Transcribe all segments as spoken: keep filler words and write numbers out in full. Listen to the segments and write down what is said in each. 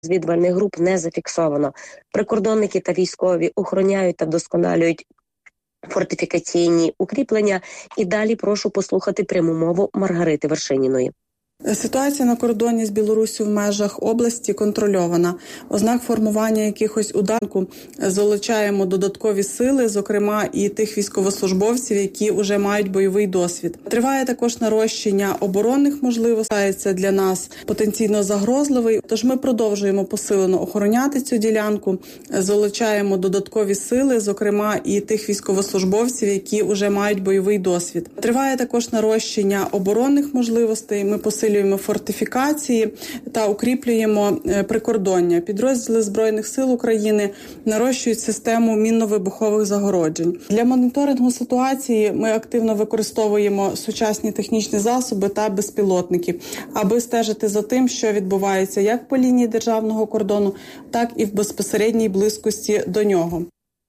розвідувальних груп не зафіксовано. Прикордонники та військові охороняють та вдосконалюють фортифікаційні укріплення. І далі прошу послухати пряму мову Маргарити Вершиніної. Ситуація на кордоні з Білоруссю в межах області контрольована. Ознак формування якихось ударів залучаємо додаткові сили, зокрема і тих військовослужбовців, які вже мають бойовий досвід. Триває також нарощення оборонних можливостей. Це для нас потенційно загрозливий. Тож ми продовжуємо посилено охороняти цю ділянку, залучаємо додаткові сили, зокрема і тих військовослужбовців, які вже мають бойовий досвід. Триває також нарощення оборонних можливостей. Ми посилюємо фортифікації та укріплюємо прикордоння. Підрозділи Збройних сил України нарощують систему мінно-вибухових загороджень. Для моніторингу ситуації ми активно використовуємо сучасні технічні засоби та безпілотники, аби стежити за тим, що відбувається як по лінії державного кордону, так і в безпосередній близькості до нього.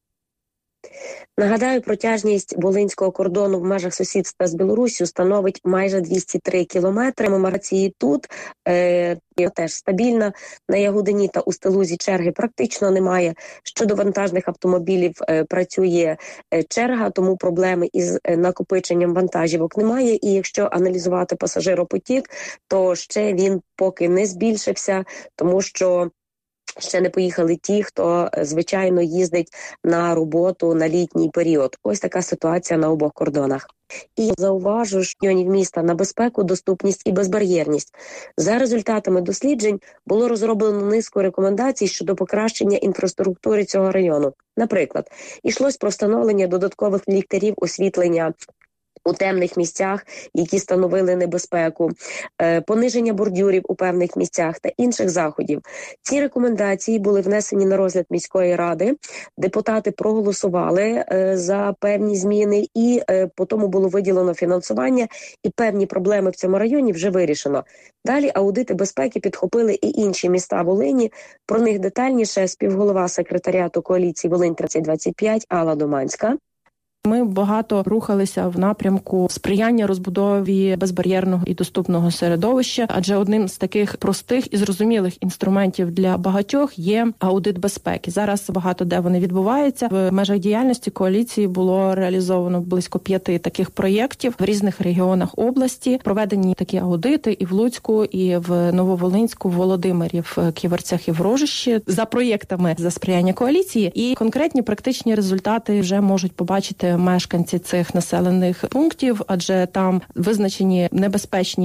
Нагадаю, протяжність волинського кордону в межах сусідства з Білоруссю становить майже двісті три кілометри. Меморації тут е, теж стабільна. На Ягодині та Устилузі черги практично немає. Щодо вантажних автомобілів е, працює е, черга, тому проблеми із е, накопиченням вантажівок немає. І якщо аналізувати пасажиропотік, то ще він поки не збільшився, тому що ще не поїхали ті, хто, звичайно, їздить на роботу на літній період. Ось така ситуація на обох кордонах. І зауважу, що районів міста на безпеку, доступність і безбар'єрність. За результатами досліджень було розроблено низку рекомендацій щодо покращення інфраструктури цього району. Наприклад, йшлось про встановлення додаткових ліхтарів освітлення у темних місцях, які становили небезпеку, е, пониження бордюрів у певних місцях та інших заходів. Ці рекомендації були внесені на розгляд міської ради. Депутати проголосували е, за певні зміни і е, по тому було виділено фінансування і певні проблеми в цьому районі вже вирішено. Далі аудити безпеки підхопили і інші міста Волині. Про них детальніше співголова секретаріату коаліції Волинь тридцять двадцять п'ять Алла Доманська. Ми багато рухалися в напрямку сприяння розбудові безбар'єрного і доступного середовища, адже одним з таких простих і зрозумілих інструментів для багатьох є аудит безпеки. Зараз багато де вони відбуваються. В межах діяльності коаліції було реалізовано близько п'яти таких проєктів в різних регіонах області. Проведені такі аудити і в Луцьку, і в Нововолинську, в Володимирі, в Ківерцях і в Рожищі за проєктами за сприяння коаліції. І конкретні практичні результати вже можуть побачити мешканці цих населених пунктів, адже там визначені небезпечні